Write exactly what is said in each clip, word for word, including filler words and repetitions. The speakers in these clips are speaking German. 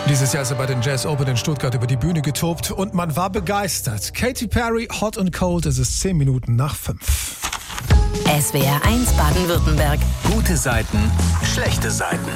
Dieses Jahr ist er bei den Jazz Open in Stuttgart über die Bühne getobt und man war begeistert. Katy Perry, Hot and Cold, es ist zehn Minuten nach fünf. S W R eins Baden-Württemberg. Gute Seiten, schlechte Seiten.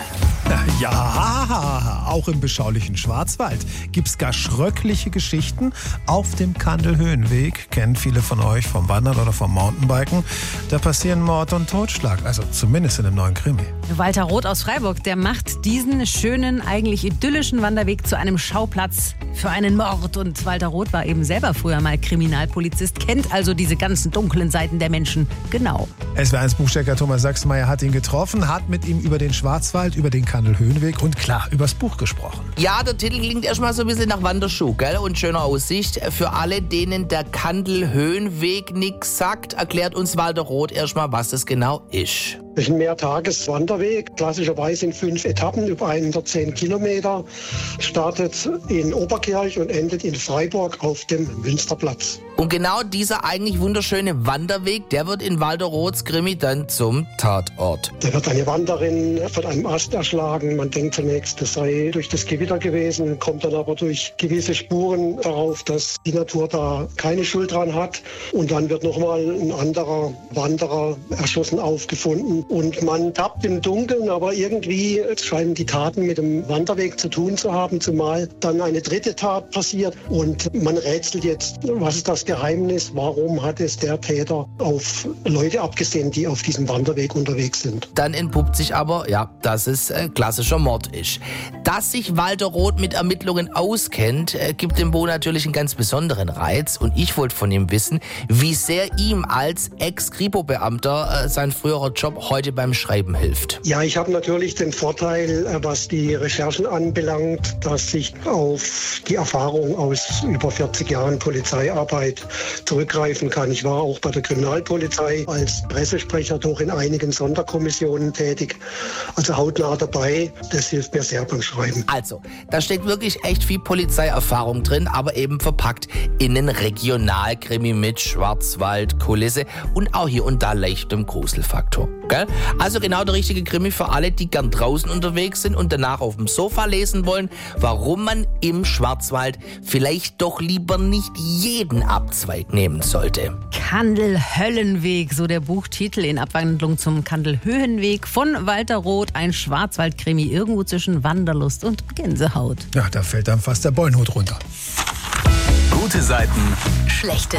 Ja, auch im beschaulichen Schwarzwald gibt's gar schröckliche Geschichten auf dem Kandel-Höhenweg. Kennen viele von euch vom Wandern oder vom Mountainbiken. Da passieren Mord und Totschlag, also zumindest in dem neuen Krimi. Walter Roth aus Freiburg, der macht diesen schönen, eigentlich idyllischen Wanderweg zu einem Schauplatz für einen Mord. Und Walter Roth war eben selber früher mal Kriminalpolizist, kennt also diese ganzen dunklen Seiten der Menschen genau. S W R eins Buchstecker Thomas Sachsmeier hat ihn getroffen, hat mit ihm über den Schwarzwald, über den Kandel-Höhenweg und klar, übers Buch gesprochen. Ja, der Titel klingt erstmal so ein bisschen nach Wanderschuh, gell? Und schöner Aussicht. Für alle, denen der Kandel-Höhenweg nichts sagt, erklärt uns Walter Roth erstmal, was das genau ist. Das ist ein Mehrtages-Wanderweg, klassischerweise in fünf Etappen über hundertzehn Kilometer. Startet in Oberkirch und endet in Freiburg auf dem Münsterplatz. Und genau dieser eigentlich wunderschöne Wanderweg, der wird in Walter Roths Krimi dann zum Tatort. Da wird eine Wanderin von einem Ast erschlagen. Man denkt zunächst, das sei durch das Gewitter gewesen, kommt dann aber durch gewisse Spuren darauf, dass die Natur da keine Schuld dran hat. Und dann wird nochmal ein anderer Wanderer erschossen aufgefunden. Und man tappt im Dunkeln, aber irgendwie scheinen die Taten mit dem Wanderweg zu tun zu haben, zumal dann eine dritte Tat passiert. Und man rätselt jetzt, was ist das Geheimnis? Warum hat es der Täter auf Leute abgesehen, die auf diesem Wanderweg unterwegs sind? Dann entpuppt sich aber, ja, dass es äh, klassischer Mord ist. Dass sich Walter Roth mit Ermittlungen auskennt, äh, gibt dem Bo natürlich einen ganz besonderen Reiz. Und ich wollte von ihm wissen, wie sehr ihm als Ex-Kripo-Beamter äh, sein früherer Job heute beim Schreiben hilft. Ja, ich habe natürlich den Vorteil, was die Recherchen anbelangt, dass ich auf die Erfahrung aus über vierzig Jahren Polizeiarbeit zurückgreifen kann. Ich war auch bei der Kriminalpolizei als Pressesprecher doch in einigen Sonderkommissionen tätig. Also hautnah dabei. Das hilft mir sehr beim Schreiben. Also, da steckt wirklich echt viel Polizeierfahrung drin, aber eben verpackt in einen Regionalkrimi mit Schwarzwaldkulisse und auch hier und da leichtem Gruselfaktor. Gell? Also genau der richtige Krimi für alle, die gern draußen unterwegs sind und danach auf dem Sofa lesen wollen, warum man im Schwarzwald vielleicht doch lieber nicht jeden Abzweig nehmen sollte. Kandel-Höllenweg, so der Buchtitel in Abwandlung zum Kandel-Höhenweg von Walter Roth. Ein Schwarzwaldkrimi irgendwo zwischen Wanderlust und Gänsehaut. Ja, da fällt dann fast der Bollnhut runter. Gute Seiten, Schlechte